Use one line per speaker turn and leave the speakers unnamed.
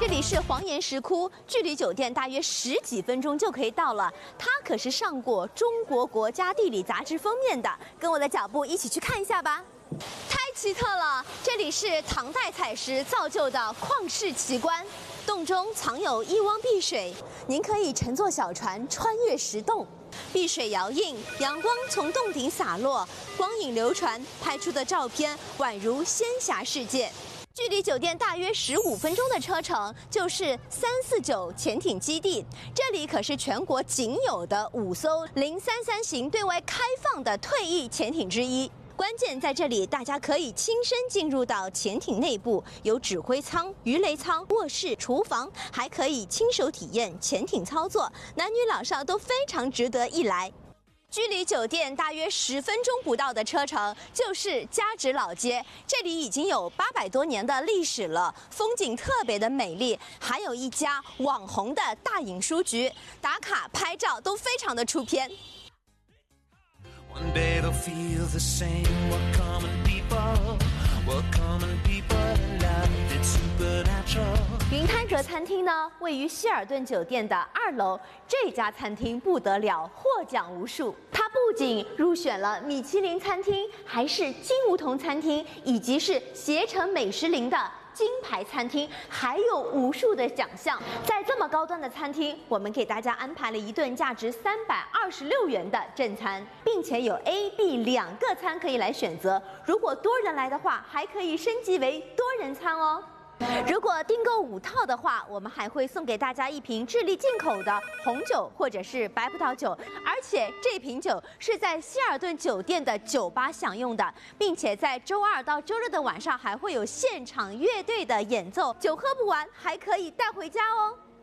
里是黄岩石窟，距离酒店大约10几分钟就可以到了。它可是上过《中国国家地理》杂志封面的，跟我的脚步一起去看一下吧。太奇特了！这里是唐代采石造就的旷世奇观，洞中藏有一汪碧水，您可以乘坐小船穿越石洞。碧水摇映，阳光从洞顶洒落，光影流传，拍出的照片宛如仙侠世界。距离酒店大约15分钟的车程，就是349潜艇基地。这里可是全国仅有的5艘033型对外开放的退役潜艇之一。关键在这里，大家可以亲身进入到潜艇内部，有指挥舱、鱼雷舱、卧室、厨房，还可以亲手体验潜艇操作，男女老少都非常值得一来。距离酒店大约10分钟不到的车程，就是嘉直老街。这里已经有800多年的历史了，风景特别的美丽，还有一家网红的大影书局，打卡拍照都非常的出片。
One day they'll feel the same. We're common people. We're common people in love. It's supernatural.
云滩阁餐厅呢，位于希尔顿酒店的2楼。这家餐厅不得了，获奖无数。它不仅入选了米其林餐厅，还是金梧桐餐厅，以及是携程美食林的金牌餐厅，还有无数的奖项。在这么高端的餐厅，我们给大家安排了一顿价值326元的正餐，并且有 A、B2个餐可以来选择。如果多人来的话，还可以升级为多人餐哦。如果订购5套的话，我们还会送给大家一瓶智利进口的红酒或者是白葡萄酒，而且这瓶酒是在希尔顿酒店的酒吧享用的，并且在周2到周日的晚上还会有现场乐队的演奏，酒喝不完还可以带回家哦。